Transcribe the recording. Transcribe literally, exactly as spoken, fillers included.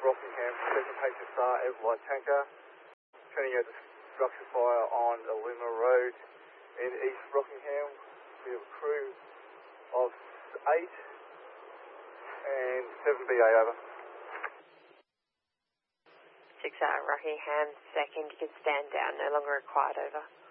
Rockingham, second H S R, Everlight Tanker. Turning out the structure fire on Aluma Road in East Rockingham. We have a crew of eight and seven B A over. six R Rockingham, second, you can stand down, no longer required, over.